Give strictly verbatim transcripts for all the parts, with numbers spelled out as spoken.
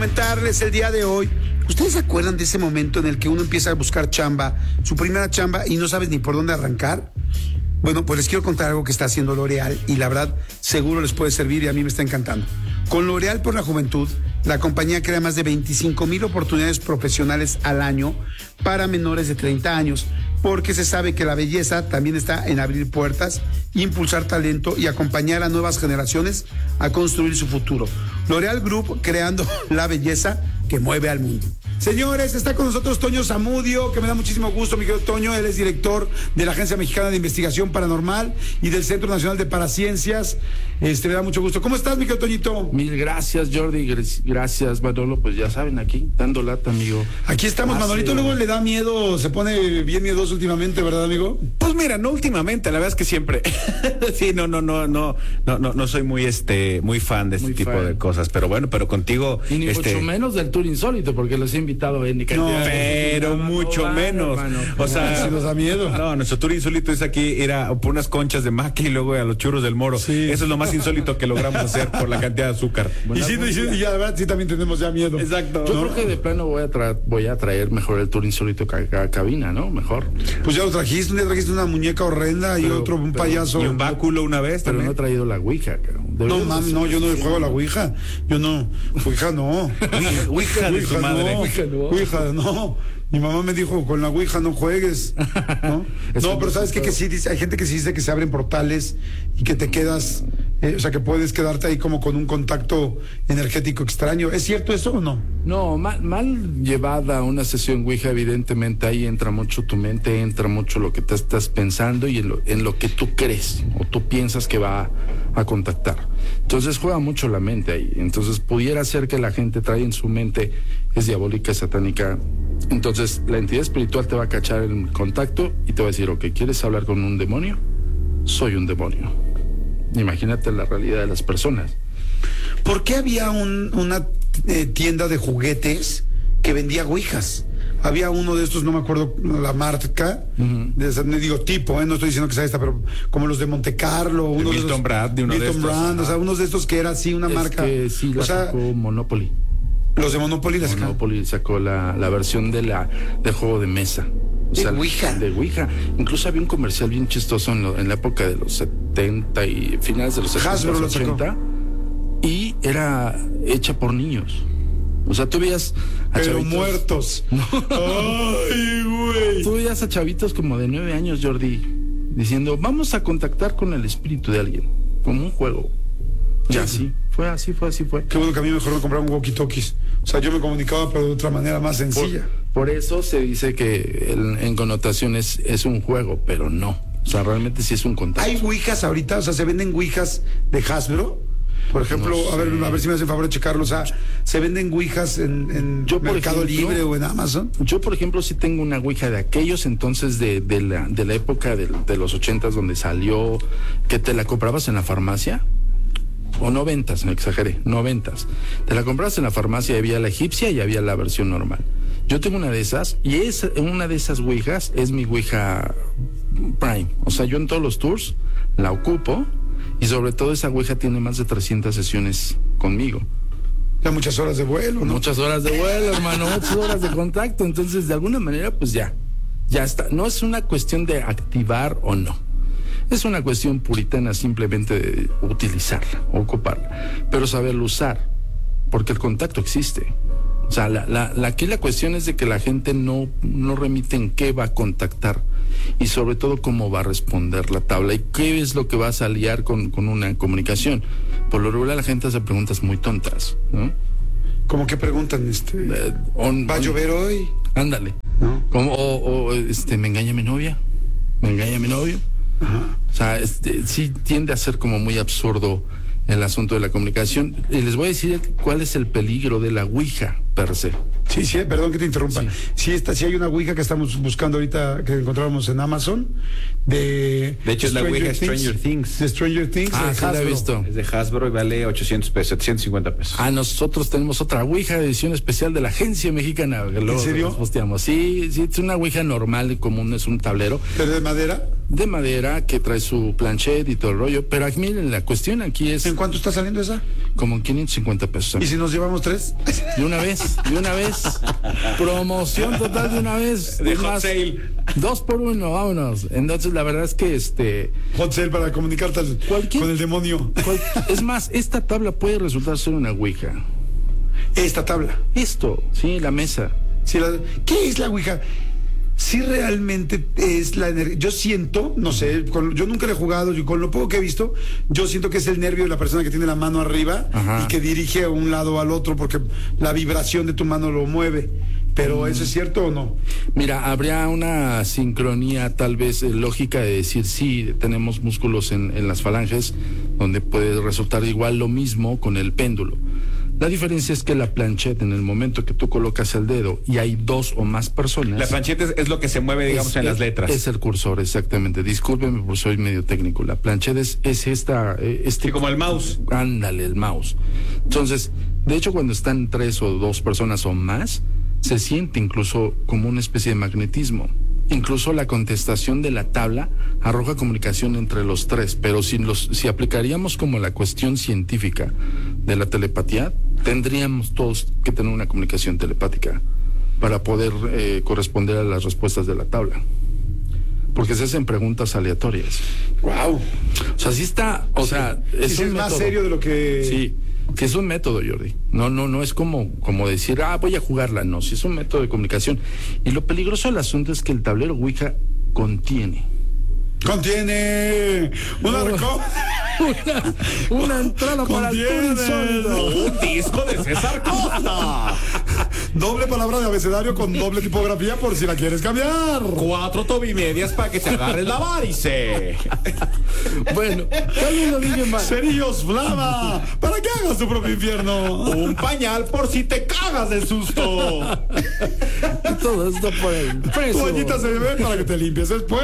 Comentarles el día de hoy. ¿Ustedes se acuerdan de ese momento en el que uno empieza a buscar chamba, su primera chamba, y no sabes ni por dónde arrancar? Bueno, pues les quiero contar algo que está haciendo L'Oréal y la verdad seguro les puede servir y a mí me está encantando. Con L'Oréal por la Juventud, la compañía crea más de veinticinco mil oportunidades profesionales al año para menores de treinta años, porque se sabe que la belleza también está en abrir puertas, impulsar talento y acompañar a nuevas generaciones a construir su futuro. L'Oréal Group, creando la belleza que mueve al mundo. Señores, está con nosotros Toño Zamudio, que me da muchísimo gusto, mi querido Toño. Él es director de la Agencia Mexicana de Investigación Paranormal y del Centro Nacional de Paraciencias. Este, me da mucho gusto. ¿Cómo estás, mi querido Toñito? Mil gracias, Jordi. Gracias, Manolo. Pues ya saben, aquí, dando lata, amigo. Aquí estamos, Hace... Manolito. Luego le da miedo, se pone bien miedoso últimamente, ¿verdad, amigo? Pues mira, no últimamente, la verdad es que siempre. Sí, no, no, no, no, no, no, no soy muy, este, muy fan de este muy tipo fan. de cosas. Pero bueno, pero contigo. Y ni este... mucho menos del Tour Insólito, porque los he invitado en no, pero mucho no, menos. Hermano, o sea, si nos da miedo. No, nuestro tour insólito es aquí ir a por unas conchas de maca y luego a los churros del Moro. Sí. Eso es lo más insólito que logramos hacer por la cantidad de azúcar. Y sí, y sí, y ya, la verdad, sí también tenemos ya miedo. Exacto. Yo ¿no? creo que de plano voy a, tra voy a traer mejor el tour insólito a, a cabina, ¿no? Mejor. Pues ya lo trajiste, un día trajiste una muñeca horrenda y pero, otro un pero, payaso. Y un báculo una vez pero también. no he traído la ouija, creo. No, mami, no, yo no juego a la ouija. Yo no. Ouija no. Ouija de tu madre. Ouija no. Ouija no. Mi mamá me dijo, con la ouija no juegues, ¿no? No, pero ¿sabes qué? Que sí, dice, hay gente que sí dice que se abren portales y que te quedas, eh, o sea, que puedes quedarte ahí como con un contacto energético extraño. ¿Es cierto eso o no? No, mal, mal llevada una sesión ouija, evidentemente ahí entra mucho tu mente, entra mucho lo que te estás pensando y en lo, en lo que tú crees o tú piensas que va a, a contactar. Entonces juega mucho la mente ahí. Entonces pudiera ser que la gente trae en su mente, es diabólica, es satánica. Entonces la entidad espiritual te va a cachar en contacto y te va a decir, ok, ¿quieres hablar con un demonio? Soy un demonio. Imagínate la realidad de las personas. ¿Por qué había un, una eh, tienda de juguetes que vendía ouijas? Había uno de estos, no me acuerdo la marca, uh-huh. de esa, digo tipo, ¿eh? No estoy diciendo que sea esta, pero como los de Monte Carlo, uno de, de Milton Brand, de uno Milton de estos. Brand, o sea, unos de estos que era así una es marca. Que sí, la o sea, sacó Monopoly. Los de Monopoly la sacaron. Monopoly sacó la, la versión de la del juego de mesa. O de sea, ouija. De ouija. Incluso había un comercial bien chistoso en, lo, en la época de los setenta y finales de los setenta, ochenta. Y era hecha por niños. O sea, tú veías a Pero chavitos, muertos. No. Ay, güey. Tú veías a chavitos como de nueve años, Jordi, diciendo, vamos a contactar con el espíritu de alguien, como un juego. Ya, sí. Fue así, fue así, fue. Qué bueno que a mí mejor me compraron walkie-talkies. O sea, yo me comunicaba, pero de otra manera más sencilla. Por, por eso se dice que el, en connotación es, es un juego, pero no. O sea, realmente sí es un contacto. ¿Hay ouijas ahorita? O sea, ¿se venden ouijas de Hasbro? Por ejemplo, no sé. a ver, a ver si me hacen favor de checarlo. O sea, ¿se venden ouijas en, en yo, Mercado ejemplo, Libre o en Amazon? Yo, por ejemplo, sí tengo una ouija de aquellos entonces de, de, la, de la época de, de los ochentas donde salió, que te la comprabas en la farmacia. O noventas, no exageré, noventas. Te la comprabas en la farmacia y había la egipcia y había la versión normal. Yo tengo una de esas y es una de esas ouijas es mi ouija Prime. O sea, yo en todos los tours la ocupo y sobre todo esa ouija tiene más de trescientas sesiones conmigo. Ya muchas horas de vuelo, ¿no? Muchas horas de vuelo, hermano, muchas horas de contacto. Entonces, de alguna manera, pues ya, ya está. No es una cuestión de activar o no. Es una cuestión puritana simplemente de utilizarla, ocuparla, pero saberlo usar, porque el contacto existe. O sea, la, la, la, aquí la cuestión es de que la gente no, no remite en qué va a contactar y sobre todo cómo va a responder la tabla y qué es lo que va a salir con, con una comunicación. Por lo regular la gente hace preguntas muy tontas, ¿no? ¿Cómo que preguntan? Este, eh, on, ¿Va a llover hoy? Ándale. ¿No? Como, o, o este, ¿me engaña mi novia? ¿Me engaña mi novio? Ajá. O sea, este, sí tiende a ser como muy absurdo el asunto de la comunicación. Y les voy a decir cuál es el peligro de la ouija. per se. Sí, sí, perdón que te interrumpa. Sí, sí, esta, sí hay una ouija que estamos buscando ahorita, que encontramos en Amazon, de... De hecho, es la ouija Stranger Things. De Stranger Things. Ah, de sí, la he visto. Es de Hasbro y vale ochocientos pesos, setecientos cincuenta pesos. Ah, nosotros tenemos otra ouija de edición especial de la Agencia Mexicana. ¿En serio? Posteamos. Sí, sí, es una ouija normal y común, es un tablero. ¿Pero de madera? De madera, que trae su planchet y todo el rollo. Pero aquí, miren, la cuestión aquí es... ¿En cuánto está saliendo esa? Como en quinientos cincuenta pesos. ¿Y si nos llevamos tres? De una vez, de una vez. Promoción total de una vez. De hot más, sale. Dos por uno, vámonos. Entonces, la verdad es que este... Hot sale para comunicarte al, con el demonio. Cual, es más, esta tabla puede resultar ser una ouija. Esta tabla. Esto, sí, la mesa. Sí, la, ¿qué es la ouija? Sí, realmente es la energía. Yo siento, no sé, con, yo nunca le he jugado, y con lo poco que he visto, yo siento que es el nervio de la persona que tiene la mano arriba. Ajá. Y que dirige a un lado al otro porque la vibración de tu mano lo mueve. Pero, ¿eso es cierto o no? Mira, habría una sincronía tal vez eh, lógica de decir, sí, tenemos músculos en, en las falanges, donde puede resultar igual lo mismo con el péndulo. La diferencia es que la plancheta, en el momento que tú colocas el dedo y hay dos o más personas... La plancheta es, es lo que se mueve, digamos, es, en las letras. Es el cursor, exactamente. Discúlpeme, por soy medio técnico. La plancheta es, es esta... Este, sí, como el mouse. Ándale, el mouse. Entonces, de hecho, cuando están tres o dos personas o más, se siente incluso como una especie de magnetismo. Incluso la contestación de la tabla arroja comunicación entre los tres, pero si, los, si aplicaríamos como la cuestión científica de la telepatía, tendríamos todos que tener una comunicación telepática para poder eh, corresponder a las respuestas de la tabla. Porque se hacen preguntas aleatorias. ¡Wow! O sea, sí está, o sí, sea, es, sí, un es método. Más serio de lo que... Sí, que es un método, Jordi. No, no, no es como, como decir, ah, voy a jugarla. No, sí es un método de comunicación. Y lo peligroso del asunto es que el tablero ouija contiene. Contiene un arco. Una, una entrada para el insólito. Un disco de César Costa. Doble palabra de abecedario con doble tipografía por si la quieres cambiar. Cuatro tobimedias para que te agarres la varice. Bueno, tal vez lo dije mal. Cerillos Flama, para que hagas tu propio infierno. Un pañal por si te cagas del susto. Y todo esto por el preso. Toallitas de bebé para que te limpies después.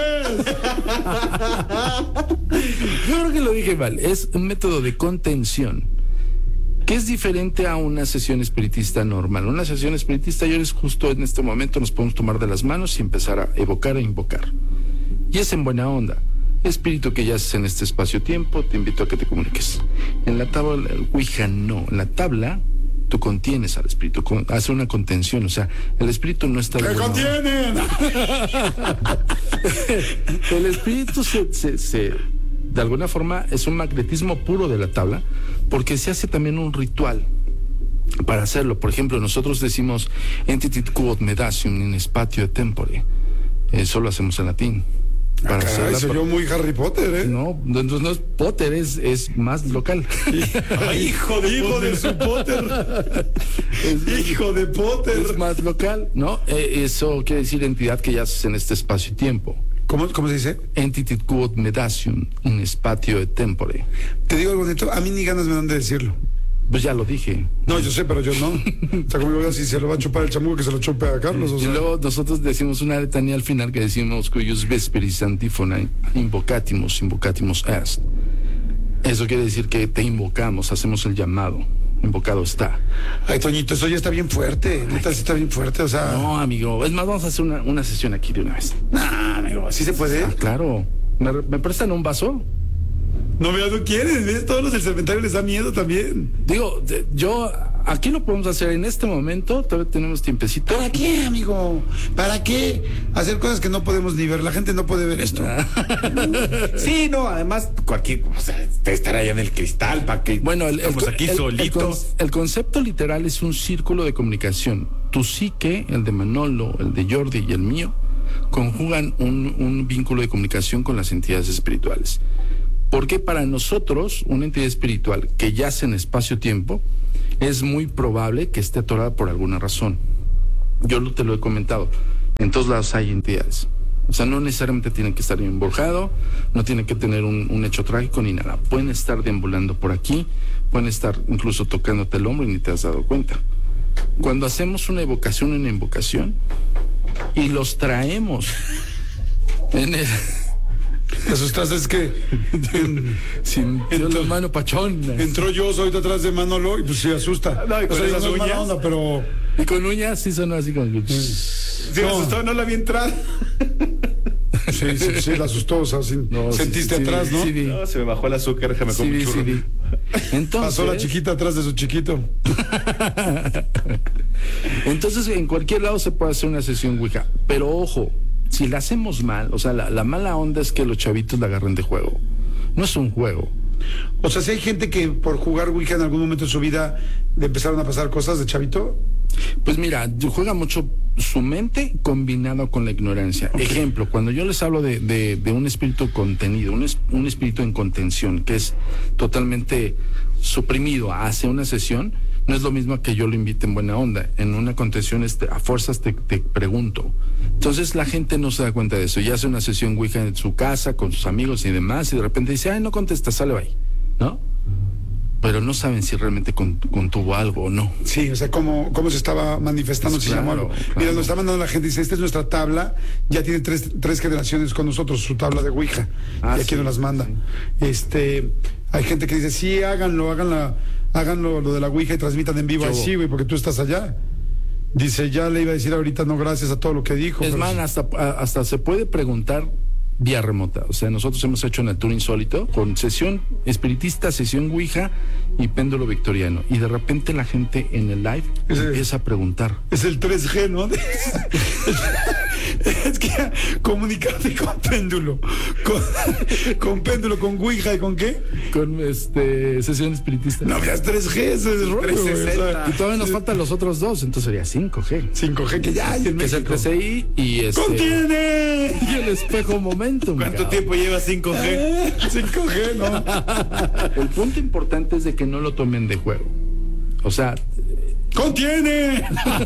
Yo creo que lo dije mal. Es un método de contención que es diferente a una sesión espiritista normal. Una sesión espiritista, yo es justo en este momento nos podemos tomar de las manos y empezar a evocar e invocar. Y es en buena onda. Espíritu que yaces en este espacio-tiempo, te invito a que te comuniques. En la tabla, el ouija no. En la tabla, tú contienes al espíritu, con, hace una contención, o sea, el espíritu no está... ¡Que contienen! El espíritu se, se, se, de alguna forma, es un magnetismo puro de la tabla, porque se hace también un ritual para hacerlo. Por ejemplo, nosotros decimos entitit quod me dacium in spatio tempore. Eso lo hacemos en latín. Para ah, caray, soy yo muy Harry Potter, ¿eh? No, entonces no es Potter, es, es más local. Ay, hijo de hijo de su Potter. Es, hijo de Potter. Es más local, ¿no? Eh, eso quiere decir entidad que yaces en este espacio y tiempo. ¿Cómo, cómo se dice? Entitit quod me dacium in spatio et tempore. Te digo algo bonito, a mí ni ganas me dan de decirlo. Pues ya lo dije. No, yo sé, pero yo no. O sea, como si se lo va a chupar el chamuco, que se lo chupe a Carlos. O sea. Y luego nosotros decimos una letanía al final que decimos cuyos vesperis antífona invocatimus, invocatimus est. Eso quiere decir que te invocamos, hacemos el llamado. Invocado está. Ay, Toñito, eso ya está bien fuerte. Neta, sí está bien fuerte, o sea. No, amigo. Es más, vamos a hacer una, una sesión aquí de una vez. No, amigo, ¿sí se puede? Ah, claro. ¿Me, me prestan un vaso? No, mira, no quieren, ¿ves? Todos los del cementerio les da miedo también. Digo, yo, aquí lo podemos hacer en este momento, todavía tenemos tiempecito. ¿Para qué, amigo? ¿Para qué? Hacer cosas que no podemos ni ver, la gente no puede ver esto. Sí, no, además, cualquier, o sea, estar allá en el cristal, para que bueno, el, estamos el, aquí el, solitos. El, el concepto literal es un círculo de comunicación. Tu psique, el de Manolo, el de Jordi y el mío, conjugan un, un vínculo de comunicación con las entidades espirituales. Porque para nosotros, una entidad espiritual que yace en espacio-tiempo, es muy probable que esté atorada por alguna razón. Yo te lo he comentado, en todos lados hay entidades. O sea, no necesariamente tienen que estar embrujado, no tienen que tener un, un hecho trágico ni nada. Pueden estar deambulando por aquí, pueden estar incluso tocándote el hombro y ni te has dado cuenta. cuando hacemos una evocación en invocación y los traemos en el... Te asustaste, es que sintió la mano pachona. Entró yo, soy detrás de Manolo y pues se asusta. No, y con o sea, esas no es mala uñas. onda, pero Y con uñas sí sonó así como... Sí, me No. asustó, no la vi entrar. sí, sí, sí, la asustó, o sea, sí, No, sí, sentiste sí, atrás, sí, ¿no? sí, vi. No, se me bajó el azúcar, déjame Sí, comer un vi, sí, churro. vi. Entonces, Pasó la chiquita atrás de su chiquito. entonces en cualquier lado se puede hacer una sesión Ouija, pero ojo, si la hacemos mal, o sea, la, la mala onda es que los chavitos la agarren de juego. No es un juego. O sea, si hay gente que por jugar Ouija en algún momento de su vida le empezaron a pasar cosas de chavito. Pues mira, juega mucho su mente combinado con la ignorancia. Okay. Ejemplo, cuando yo les hablo de, de, de un espíritu contenido, un, es, un espíritu en contención, que es totalmente suprimido hacia una sesión, no es lo mismo que yo lo invite en buena onda. En una contención este, a fuerzas te, te pregunto. Entonces la gente no se da cuenta de eso. Y hace una sesión Ouija en su casa, con sus amigos y demás, y de repente dice, ay, no contesta, sale ahí, ¿no? Pero no saben si realmente contuvo algo o no. Sí, o sea, cómo, cómo se estaba manifestando, Pues si se llamó claro, algo. claro. Mira, nos está mandando la gente, dice, esta es nuestra tabla, ya tiene tres, tres generaciones con nosotros, su tabla de Ouija. Ah, y aquí sí, nos las manda. sí. Este, hay gente que dice, sí, háganlo, háganla, háganlo lo de la Ouija y transmitan en vivo. Yo- Ay, sí, güey, porque tú estás allá. Dice, ya le iba a decir ahorita, no, gracias a todo lo que dijo. Es pero más, sí. hasta, a- hasta se puede preguntar vía remota. O sea, nosotros hemos hecho en el tour insólito con sesión espiritista, sesión Ouija y péndulo victoriano. Y de repente la gente en el live Ese- empieza a preguntar. Es el tres G, ¿no? Es que comunicarte con péndulo, con, con péndulo, con Ouija y con qué. Con este sesión espiritista. No, ya es tres G, ese es rollo, güey, o sea, trescientos sesenta. Y todavía nos faltan los otros dos, entonces sería cinco G. cinco G que ya hay en Que es el México. T C I y este. ¡Contiene! Y el espejo momentum. ¿Cuánto cabrón. tiempo lleva cinco G? cinco G, ¿no? El punto importante es de que no lo tomen de juego. O sea, ¡Contiene!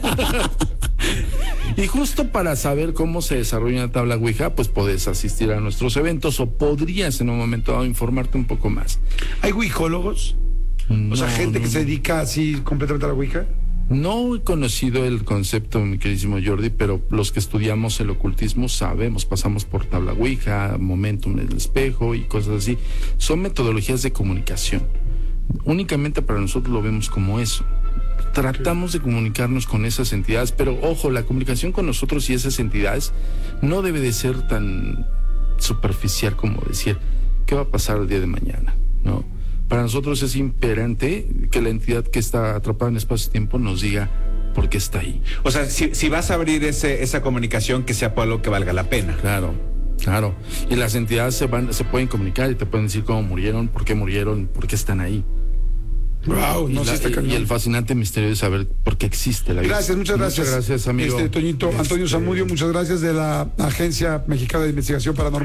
y justo para saber cómo se desarrolla una tabla Ouija, pues podés asistir a nuestros eventos o podrías en un momento dado informarte un poco más. ¿Hay ouijólogos? O sea, No, gente no, que se no. dedica así completamente a la Ouija. No he conocido el concepto, mi queridísimo Jordi, pero los que estudiamos el ocultismo sabemos, pasamos por tabla Ouija, momentum en el espejo y cosas así. Son metodologías de comunicación. Únicamente para nosotros lo vemos como eso. Tratamos de comunicarnos con esas entidades, pero ojo, la comunicación con nosotros y esas entidades no debe de ser tan superficial como decir, ¿qué va a pasar el día de mañana? ¿No? Para nosotros es imperante que la entidad que está atrapada en espacio-tiempo nos diga por qué está ahí. O sea, si, si vas a abrir ese, esa comunicación, que sea por algo que valga la pena. Claro, claro. Y las entidades se van, se pueden comunicar y te pueden decir cómo murieron, por qué murieron, por qué están ahí. Wow, Y, no la- sé, está y- cañón. y el fascinante misterio de saber por qué existe la vida. Gracias, muchas gracias. Muchas gracias, amigo. Este, Toñito, Antonio Este, Zamudio, muchas gracias de la Agencia Mexicana de Investigación Paranormal.